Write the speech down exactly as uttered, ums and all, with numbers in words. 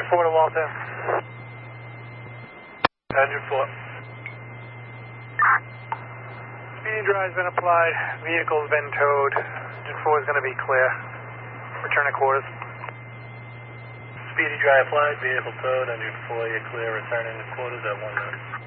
Engine four to Walter. Engine four. Speeding drive's been applied. Vehicle's been towed. Engine four is going to be clear. Return to quarters. Speedy drive applied. Vehicle towed. Engine four, you're clear. Returning to quarters at one minute.